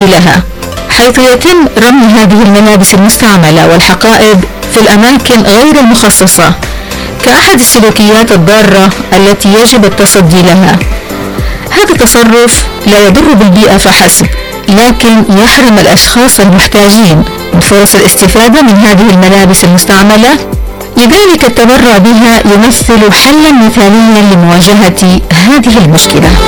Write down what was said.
لها، حيث يتم رمي هذه الملابس المستعملة والحقائب في الأماكن غير المخصصة كأحد السلوكيات الضارة التي يجب التصدي لها. هذا التصرف لا يضر بالبيئة فحسب، لكن يحرم الأشخاص المحتاجين من فرص الاستفادة من هذه الملابس المستعملة. لذلك التبرع بها يمثل حلا مثاليا لمواجهة هذه المشكلة.